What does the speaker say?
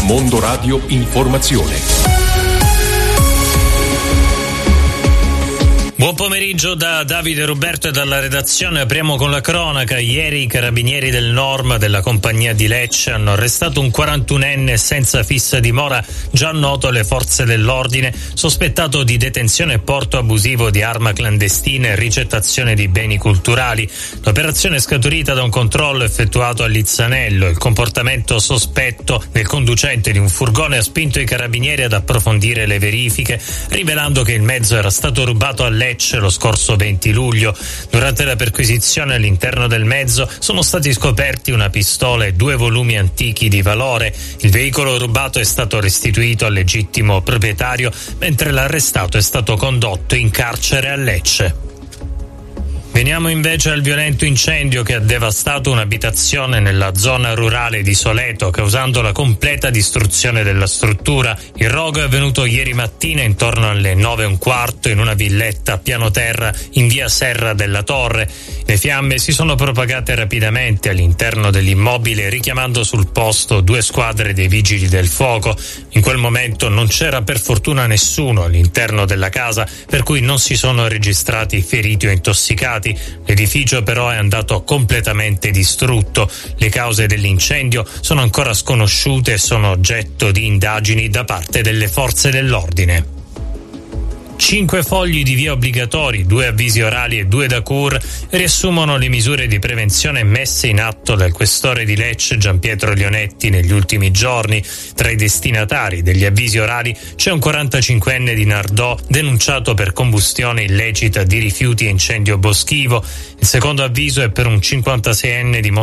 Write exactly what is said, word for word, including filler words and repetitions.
Mondo Radio Informazione. Buon pomeriggio da Davide Roberto e dalla redazione. Apriamo con la cronaca. Ieri i carabinieri del Norma della compagnia di Lecce hanno arrestato un quarantunenne senza fissa dimora, già noto alle forze dell'ordine, sospettato di detenzione e porto abusivo di arma clandestina e ricettazione di beni culturali. L'operazione è scaturita da un controllo effettuato a Lizzanello. Il comportamento sospetto del conducente di un furgone ha spinto i carabinieri ad approfondire le verifiche, rivelando che il mezzo era stato rubato a Lecce lo scorso venti luglio. Durante la perquisizione all'interno del mezzo sono stati scoperti una pistola e due volumi antichi di valore. Il veicolo rubato è stato restituito al legittimo proprietario, mentre l'arrestato è stato condotto in carcere a Lecce. Veniamo invece al violento incendio che ha devastato un'abitazione nella zona rurale di Soleto, causando la completa distruzione della struttura. Il rogo è avvenuto ieri mattina intorno alle nove e un quarto in una villetta a piano terra in via Serra della Torre. Le fiamme si sono propagate rapidamente all'interno dell'immobile, richiamando sul posto due squadre dei vigili del fuoco. In quel momento non c'era per fortuna nessuno all'interno della casa, per cui non si sono registrati feriti o intossicati. L'edificio però è andato completamente distrutto. Le cause dell'incendio sono ancora sconosciute e sono oggetto di indagini da parte delle forze dell'ordine. Cinque fogli di via obbligatori, due avvisi orali e due da cur riassumono le misure di prevenzione messe in atto dal questore di Lecce Gianpietro Leonetti negli ultimi giorni. Tra i destinatari degli avvisi orali c'è un quarantacinquenne di Nardò denunciato per combustione illecita di rifiuti e incendio boschivo. Il secondo avviso è per un cinquantaseienne di